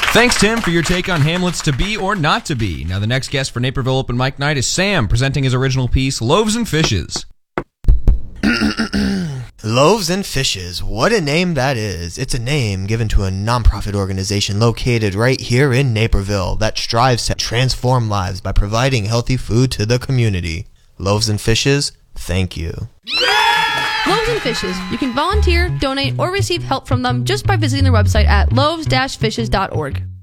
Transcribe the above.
Thanks, Tim, for your take on Hamlet's To Be or Not To Be. Now, the next guest for Naperville Open Mic Night is Sam, presenting his original piece, Loaves and Fishes. Loaves and Fishes, what a name that is. It's a name given to a nonprofit organization located right here in Naperville that strives to transform lives by providing healthy food to the community. Loaves and Fishes, thank you. Loaves and Fishes. You can volunteer, donate, or receive help from them just by visiting their website at loaves-fishes.org.